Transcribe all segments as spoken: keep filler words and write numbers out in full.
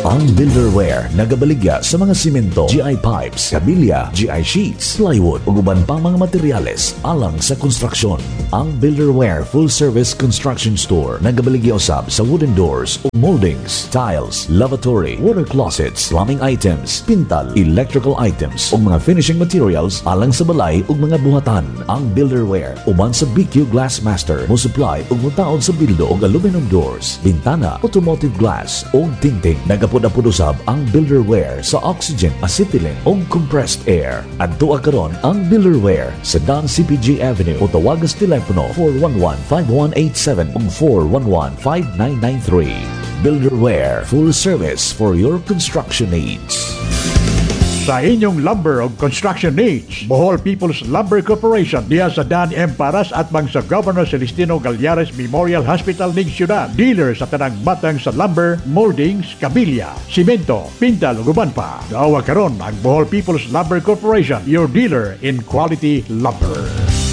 Ang Builderware nagabaligya sa mga simento, G I pipes, kabilya, G I sheets, plywood ug uban pang mga materyales alang sa konstruksyon. Ang Builderware Full Service Construction Store nagabaligya usab sa wooden doors o moldings, tiles, lavatory, water closets, plumbing items, pintal, electrical items ug mga finishing materials alang sa balay ug mga buhatan. Ang Builderware uban sa B Q Glassmaster mo supply ug mutaod sa bildo og aluminum doors, bintana, automotive glass ug tingting. Nagapud-apud usab ang Builderware sa oxygen, acetylene ug compressed air. Adto karon ang Builderware sa Don C P G Avenue o tawagan sa telepono four one one, five one eight seven ug four one one, five nine nine three. Builderware, full service for your construction needs. Sa inyong lumber o construction needs, Bohol People's Lumber Corporation diya sa Dan M. Paras at bang sa Governor Celestino Gallares Memorial Hospital ning syudad. Dealer sa tanang matang sa lumber, moldings, kabilya, simento, pintal ug uban pa. Daawa karon ang Bohol People's Lumber Corporation, your dealer in quality lumber.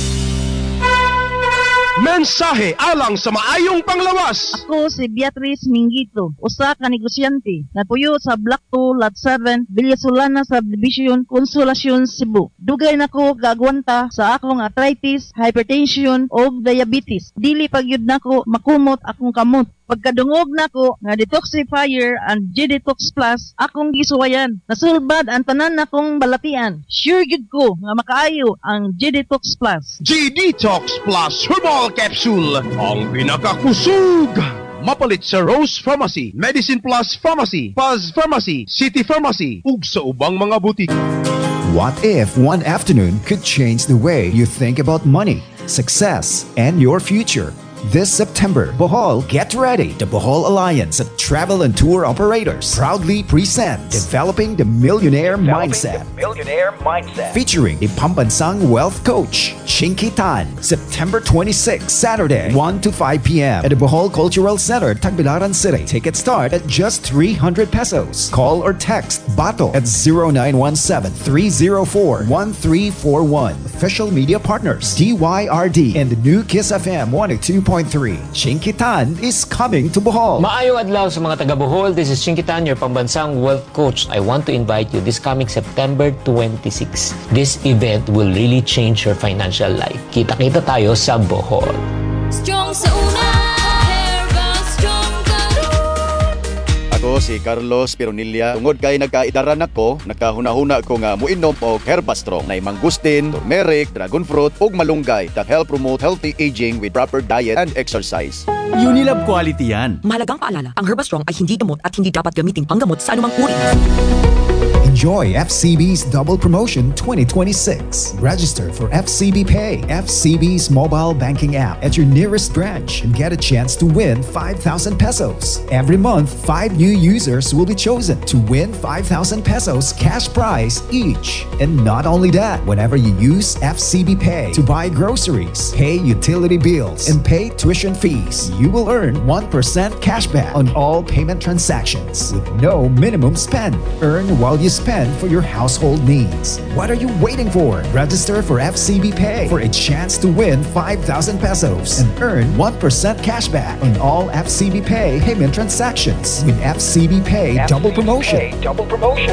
Mensahe alang sa maayong panglawas. Ako si Beatrice Mingito, usa ka negosyante. Napuyo sa Block two, Lot seven, Villasolana Subdivision, Consolacion, Cebu. Dugay nako gagwanta sa akong arthritis, hypertension ug diabetes. Dili pagyud nako makumot akong kamot. Pagkadungog nako nga detoxifier and G-Detox Plus akong gisuwayan. Nasulbad ang tanan nakong balatian. Sure gid ko nga makaayo ang G-Detox Plus. G-Detox Plus Herbal Capsule, ang pinakakusog. Mapalit sa Rose Pharmacy, Medicine Plus Pharmacy, Paz Pharmacy, City Pharmacy, ug sa ubang mga butik. What if one afternoon could change the way you think about money, success, and your future? This September, Bohol, get ready. The Bohol Alliance of Travel and Tour Operators proudly presents Developing the Millionaire Developing Mindset. The Millionaire Mindset. Featuring the Pambansang Wealth Coach, Chinky Tan. September twenty-sixth, Saturday, one to five p.m. at the Bohol Cultural Center, Tagbilaran City. Tickets start at just three hundred pesos. Call or text Bato at zero nine one seven, three zero four, one three four one. Official media partners, D Y R D and the new Kiss F M one oh two point three. Chinky Tan is coming to Bohol. Maayong adlaw sa mga taga Bohol. This is Chinky Tan, your Pambansang Wealth Coach. I want to invite you this coming September twenty-sixth. This event will really change your financial life. Kita-kita tayo sa Bohol. Strong sa una, Herbal Strong karon. Ako si Carlos Pironilla. Tungod kay nagkaidaran ako, nagkahuna-huna ko nga muinom og Herbastrong na mangustin, turmeric, dragon fruit ug malunggay that help promote healthy aging with proper diet and exercise. Unilab quality yan. Mahalagang paalala, ang Herbastrong ay hindi gamot at hindi dapat gamiting panggamot sa anumang uri. Enjoy F C B's Double Promotion twenty twenty-six. Register for F C B Pay, F C B's mobile banking app at your nearest branch and get a chance to win five thousand pesos. Every month, five new users will be chosen to win five thousand pesos cash prize each. And not only that, whenever you use F C B Pay to buy groceries, pay utility bills, and pay tuition fees, you will earn one percent cashback on all payment transactions with no minimum spend. Earn while you spend for your household needs. What are you waiting for? Register for F C B Pay for a chance to win five thousand pesos and earn one percent cashback on all F C B Pay payment transactions with F C B Pay Double Promotion. Double Promotion.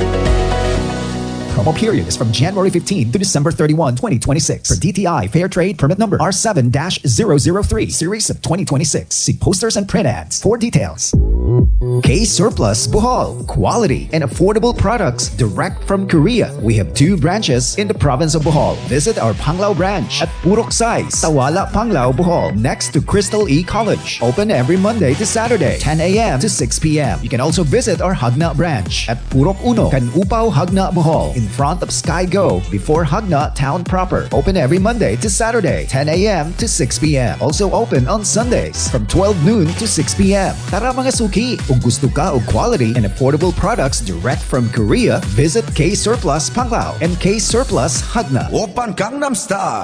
Promo period is from January fifteenth to December thirty-first, twenty twenty-six. For D T I Fair Trade Permit Number R seven dash zero zero three, Series of twenty twenty-six. See posters and print ads for details. K-Surplus Bohol. Quality and affordable products direct from Korea. We have two branches in the province of Bohol. Visit our Panglao branch at Purok Size, Tawala, Panglao, Bohol, next to Crystal E College. Open every Monday to Saturday, ten a.m. to six p.m. You can also visit our Hagna branch at Purok Uno, Canupaw, Hagna, Bohol, in front of Sky Go before Hagna Town proper. Open every Monday to Saturday, ten a.m. to six p.m. Also open on Sundays from twelve noon to six p.m. Tara mga suki, kung gusto ka og quality and affordable products direct from Korea, visit K-Surplus Panglao and K-Surplus Hagna. Open Gangnam Style.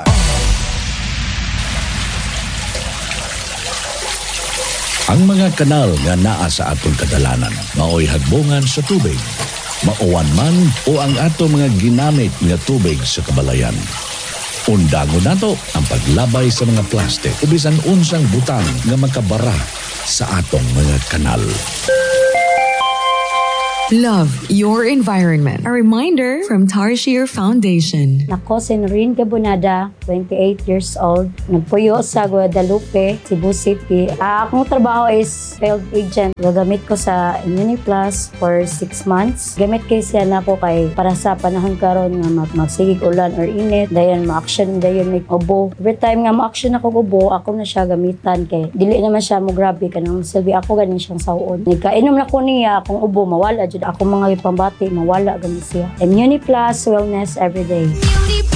Ang mga kanal nga naa sa atong kadalanan maoy hagbongan sa tubig, mauwan man o ang ato mga ginamit nga tubig sa kabalayan. Undangon nato ang paglabay sa mga plastic o bisan unsang butang nga makabara sa atong mga kanal. Love your environment. A reminder from Tarshir Foundation. Nako, si Noreen Gabonada, twenty-eight years old. Nagpuyo sa Guadalupe, Cebu City. Uh, akong trabaho is field agent. Gagamit ko sa Immuniplus for six months. Gamit kay siya na ko kay para sa panahon karon nga mag magsigig ulan or init. Dayon ma-action dayon may ubo. Every time nga ma-action ako ubo, ako na siya gamitan kay dili naman siya mo grabe kanang silbi ako ganin siyang sawon. Nagkainom na ko niya akong ubo mawala jud ako mga ipambati mawala gani siya. Immuniplus wellness every day.